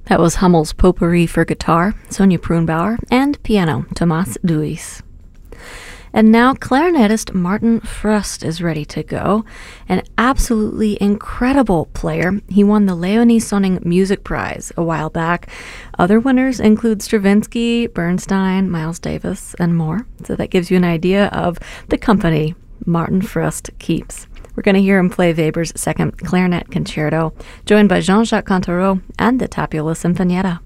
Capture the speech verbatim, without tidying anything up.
That was Hummel's Potpourri for guitar, Sonia Pruhnbauer, and piano, Thomas Duis. And now clarinetist Martin Fröst is ready to go. An absolutely incredible player. He won the Leonie Sonning Music Prize a while back. Other winners include Stravinsky, Bernstein, Miles Davis, and more. So that gives you an idea of the company Martin Fröst keeps. We're going to hear him play Weber's Second Clarinet Concerto, joined by Jean-Jacques Cantereau and the Tapiola Sinfonietta.